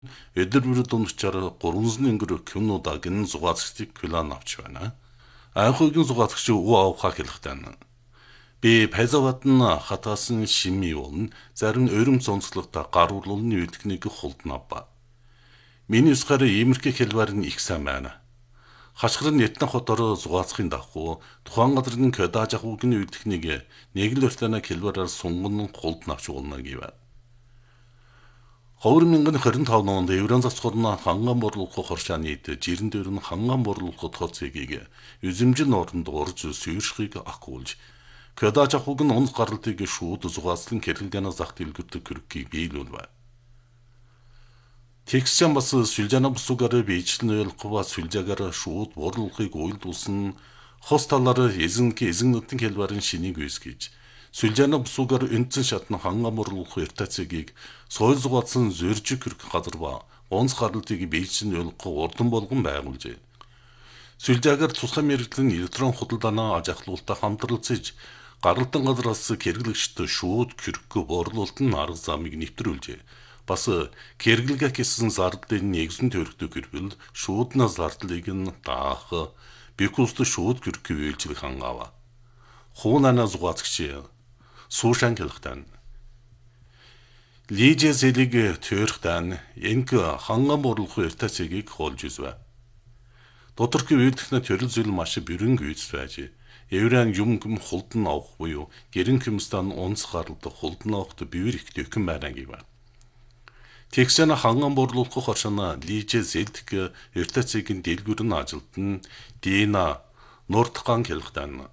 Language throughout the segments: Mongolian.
Өдөр бүр дундчаар 300 өнгөр кюнудагийн зугаацчдыг кюлан авч байна. Анхүйгийн зугаацч өө авахаа хэлэхтэй. Би Пазаватн хатаасан шими болон зарим өрөм цонцлогтой гаруулны үлдгэнийг хулдна ба. Миний усгаар иймэрхүү хэлбэр нь их сайн байна. Хашгирын нэтэн хотоор зугаацхын дагуу тухайн газрын кодаж ахуйгийн үлдгэнийг нэг л өртөний хэлбэрээр сунган хулдна авч болно гэв. 2025 онд Еврон засгорна ханган борлуулах хоршааны жирэн дээр нь ханган борлуулах тооцогийг үзэмжил норнд орж сүйршихийг ахгуулж кодаж ахуйг нь онц гаралтыг шууд зугаацлан кэргэлгэнэ зах дэлгүүрт көрөхийг биелүүлв. Тэгсэн бас сүлжаана бусуугаар биечлэн ойлгох сүлжаагаар шууд борлуулахыг уйлдуулсан хос талаар эзэннүүдийн хэлбэрийн шинийг үйсгэж сүлжаана бусуугаар өнцөн шатны ханган борлуулах эртацгийг соёл зугаацсан зөржиг хүрэх газар ба онц гаралтыг биечлэн ойлгох урдан болгон байгуулжээ. Сүлжаагаар тусгай мэрэгжлийн электрон худалдаанаа ажиглуулалтаа хамтралцаж гаралтан газраас кэргэлэгчд шууд хүрхгүй борлуулалтын арга замыг нэвтрүүлжээ. Бас кэргэлгэх гэсэн зардлын нэгэн төрөгдөг хэрвэл шуудна зардлыг нь даах бикуст шууд хүрхгүй үйлчлэх хангаава. Хуунана зугаацгч суушан хэлхтэн. Лижэ зэлиг төрхтэн энг ханган борлуулах эртацгийг хоолж үзвэ. Доторх үйлдэлтний төрөл зүйл маш бүрэн гүйц байж. Евран юм хулдан авах буюу гэрэн хэмстан онц гаралдах хулдан авахт бивэр их дэхэн байна гэв. Тэгсэн ханган борлуулах хоршоно лижэ зэлдэг эртацгийн дэлгүүр нь ажилтан Дина Нуртхан хэлхтэн.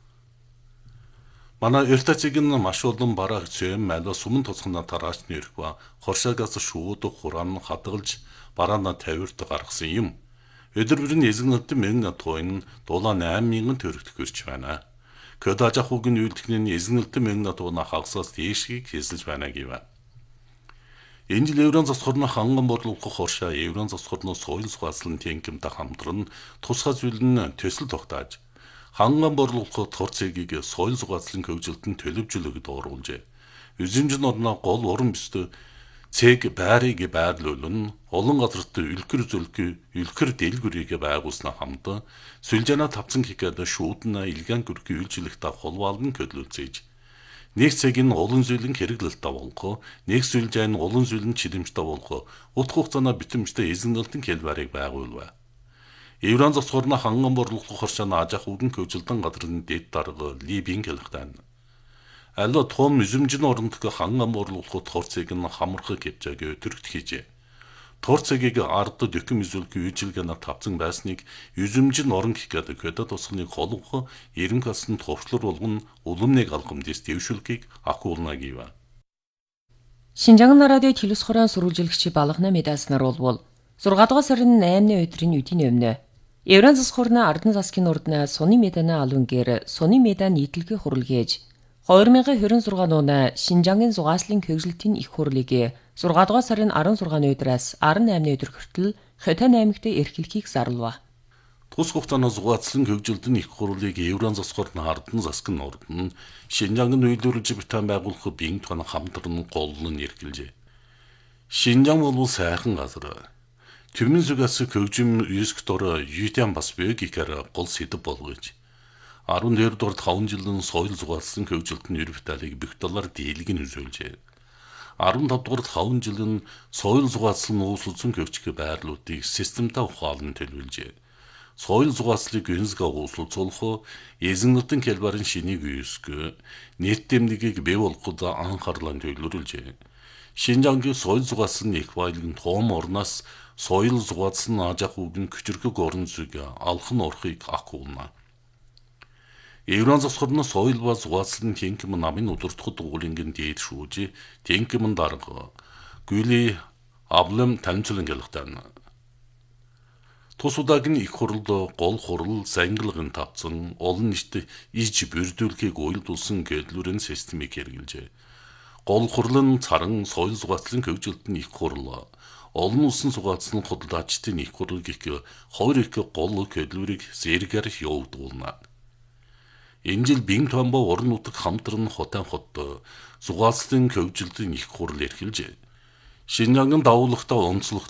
Манай эртацыг нь маш олон бараа зэм мало сумын тоцгоноо тараачны ирэх ба хоршаагаас шууд хуран хадгалж бараана тавирт гаргасан юм. Өдөр бүрийн эзэгнэлтэн мэн тойн дулаа 8000 төгрөгт хүрч байна. Кодаж ахуйгийн үйлдэгний эзэгнэлтэн мэн тойна хагасаас дээшгийг хэсэлж байна гэв. Энэ жил Еврон засгорны ханган борлуулах хоршоо Еврон засгорны соёл зугаацлын тэнхимтэй хамтран тусгай зүйл нь төсөл тогтоож ханган борлуулах тооцогийг соёл зугаацлын хөгжилтөнд төлөвлөлөгд оруулжээ. Үзэмжин орноо гол уран бүстэй цэг байрыг байрлуулан олон газарт үлгэр дэлгүрийг байгуулснаа хамт сүлжаана тавцан хийгээд шуудна илгэн гүрхий үйлчлэгтэй холбоолн көдлөлцөж нэг цэг нь олон зүйлэн хэрэглэлтэй болох, нэг сүлжээ нь олон зүйлэн чилэмжтэй болох, утга хугацааны битэмжтэй эзэнгэлтэн хэлбэрийг байгуулв. Еврон засгорны ханган борлуулах хоршоно аж ахуйн хөгжилтөн газрын дэд дарга Либийн хэлхтэн. Алла том үзэмжин орондох ханган борлуулах тооцоог нь хамрах гэвчээг төрөгт хийжээ. Тооцогийг ард дөкм үзүүлэх үйлчилгээний тавцан байсныг үзэмжин орон гэхэд кодад тусганы холбох эренх алсан товчлор болгон уламныг алхамдээс дэвшүүлэхийг ахуулна гэв. Шинжаан радио телевиз хорон сурвалжилагч Балгана Медаснаар болвол 6 дугаар сарын 8-ны өдрийн үдийн өмнө Еврон засгорны Ардан засгийн урдна Суны Меданы алунгэр Суны Медан нийтлэгээ хурлгээж 2026 оны Шинжаангийн зугааслын хөгжилтийн их хурлыг 6 дугаар сарын 16-ны өдрөөс 18-ны өдөр хүртэл Хотон аймагт эрхлэхийг зарлав. Тус хугацааны зугаацлан хөгжилтийн их хурлыг Еврон засгорны Ардан засгийн урдна Шинжаангийн үйлдвэрлэж битэн байгуулах биеийн тоног хамтран голлон эрхэлжээ. Шинжаан бол сайхан газар. Төмөн зүгээс хөгжим юсктор юйтэн бас бэгикээр гол сэдв болгож 12 дугаар 5 жилийн соёл зугаалсан хөгжилтөнд ерөвталыг бүх талаар дийлэг нь үзүүлжээ. 15 дугаар 5 жилийн соёл зугаалсан ууслуулсан хөгжих байрлуудыг системтэй ухаалн төлөвлөжээ. Соёл зугааллыг гэнсгээ ууслуулах, эзэннүүдийн хэлбэрийн шинийг үйсгөө, нийт дэмнэгийг бий болгоход анхаарлаа төвлөрүүлжээ. Шинжаангийн соёл зугаалсан их баялагын том орноос соёл зугаалсан аж ахуйн хүчрхэг орон зүйг алхан орохыг ахуулна. Еврон засгорны соёл ба зугаалсан тэнхим намын удирдахад уулынгийн дээд шүүж тэнхим дарга Гүли Аблам танилцуулан гэлхтэн. Тус удаагийн их хурлд гол хурал сангилгын тавцан олон нийтэд иж бүрдүүлэхийг уйлдуулсан гэдлүүрийн системийг хэрэгжилжээ. Гол хурлын царан соёл зугаалсан хөгжилтөнд их хурал олон улсын зугаалсан худалдаачдын их хурал гэх хоёр их гол гэдлүүрийг зэрэгээр явуулна. Энэ жил Бин Томбо орон нутаг хамтран хотын хот зугаалсан хөгжилтөнд их хурал эрхэлжээ. Шинжаангын давуулгатай онцлог